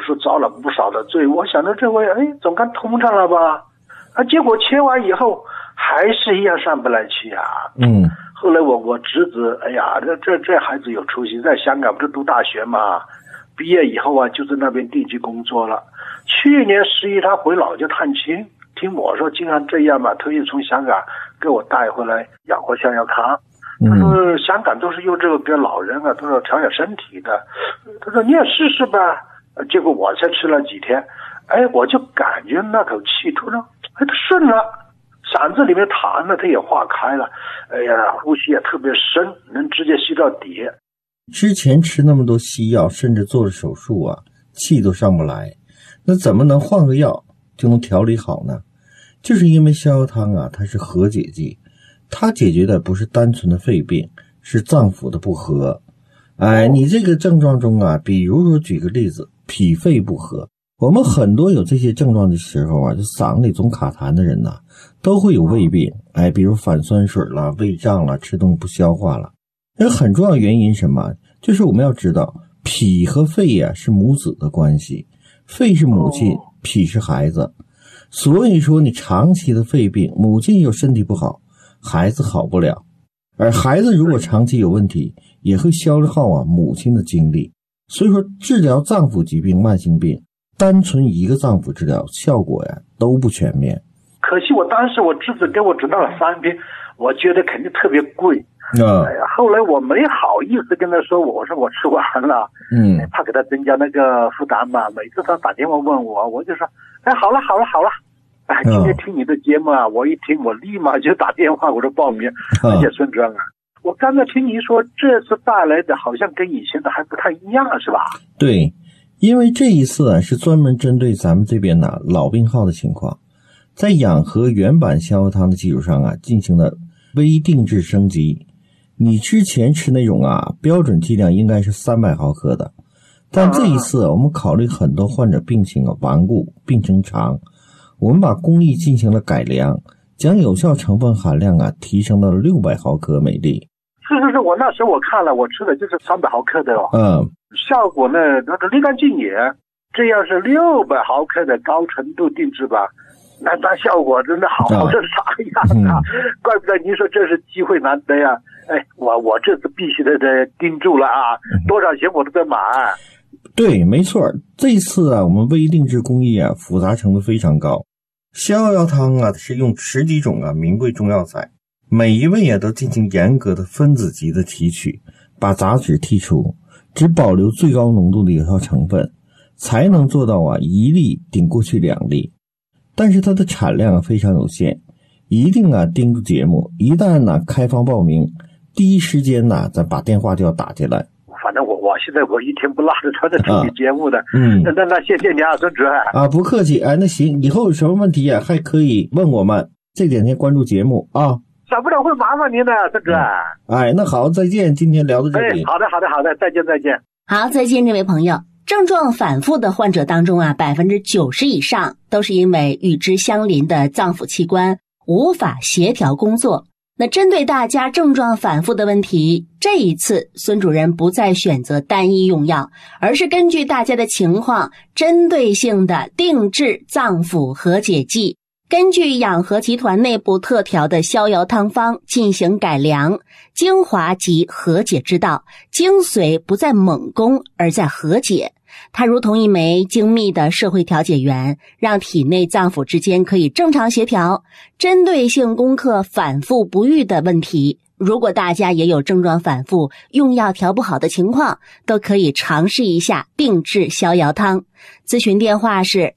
术遭了不少的罪，我想着这回总该通畅了吧，结果切完以后还是一样上不来气啊。后来我侄子，这孩子有出息，在香港不是读大学嘛，毕业以后啊就在那边定居工作了。去年11他回老家探亲，听我说经常这样嘛，特意从香港给我带回来养活逍遥康。他说香港都是用这个给老人啊，都是调养身体的。他说你也试试吧。结果我才吃了几天，我就感觉那口气突然它顺了，嗓子里面痰呢它也化开了，呼吸也特别深，能直接吸到底。 之前吃那么多西药，甚至做了手术啊，气都上不来，那怎么能换个药就能调理好呢？就是因为逍遥汤啊，它是和解剂，它解决的不是单纯的肺病，是脏腑的不和。你这个症状中啊，比如说举个例子，脾肺不和，我们很多有这些症状的时候啊，就嗓里总卡痰的人呢，都会有胃病，比如反酸水了、胃胀了、吃东西不消化了。很重要原因是什么？就是我们要知道，脾和肺啊是母子的关系，肺是母亲，脾是孩子。所以说你长期的肺病，母亲又身体不好，孩子好不了。而孩子如果长期有问题，也会消耗啊母亲的精力。所以说治疗脏腑疾病、慢性病，单纯一个脏腑治疗效果呀都不全面。 可惜我当时我侄子给我指导了3瓶，我觉得肯定特别贵。后来我没好意思跟他说，我说我吃完了，怕给他增加那个负担嘛。每次他打电话问我，我就说，好了。今天听你的节目啊，我一听我立马就打电话，我说报名。而且孙主任啊，我刚才听你说这次带来的好像跟以前的还不太一样，是吧？ 对，因为这一次啊是专门针对咱们这边的老病号的情况，在养和原版逍遥汤的基础上啊进行了微定制升级。你之前吃那种啊标准剂量应该是300毫克的，但这一次我们考虑很多患者病情啊顽固，病程长，我们把工艺进行了改良，将有效成分含量啊提升到了600毫克每粒。 是，我那时候我看了，我吃的就是300毫克的效果呢那个立竿见影。这样是600毫克的高程度定制吧，那效果真的好是啥样啊？怪不得您说这是机会难得呀。我这次必须得盯住了啊，多少钱我都得买。 对，没错，这次啊我们微定制工艺啊复杂程度非常高。逍遥汤啊是用10几种啊名贵中药材，每一味啊都进行严格的分子级的提取，把杂质剔除，只保留最高浓度的有效成分，才能做到啊1粒顶过去2粒。但是它的产量非常有限，一定啊盯住节目，一旦呢开放报名，第一时间呢咱把电话就要打进来。 反正我现在我一天不落的全在听你节目的。那谢谢你啊，孙主任啊。 不客气。那行，以后有什么问题啊还可以问我们，这2天关注节目啊。 少不了会麻烦您的，孙主任。 那好，再见，今天聊到这里。 好的，再见。 好，再见，这位朋友。症状反复的患者当中啊，90%以上都是因为与之相邻的脏腑器官无法协调工作。那针对大家症状反复的问题，这一次孙主任不再选择单一用药，而是根据大家的情况，针对性的定制脏腑和解剂，根据养和集团内部特调的逍遥汤方进行改良，精华及和解之道，精髓不在猛攻，而在和解。它如同一枚精密的社会调解员，让体内脏腑之间可以正常协调，针对性攻克反复不愈的问题。如果大家也有症状反复、用药调不好的情况，都可以尝试一下定制逍遥汤。咨询电话是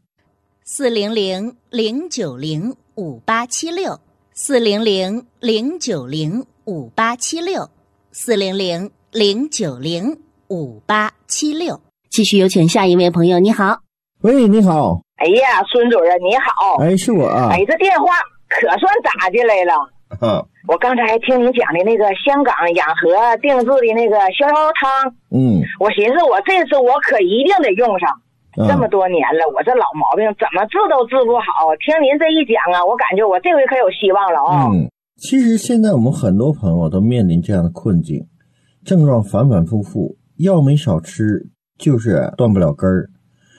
400-090-5876 400-090-5876 400-090-5876。继续有请下一位朋友。你好。 喂，你好。 哎呀，孙主任你好。 是我啊。 这电话可算打进来了。我刚才还听你讲的那个香港养和定制的那个逍遥汤，我寻思我这次我可一定得用上。这么多年了，我这老毛病怎么治都治不好。听您这一讲啊，我感觉我这回可有希望了啊。 其实现在我们很多朋友都面临这样的困境，症状反反复复，药没少吃，就是断不了根儿。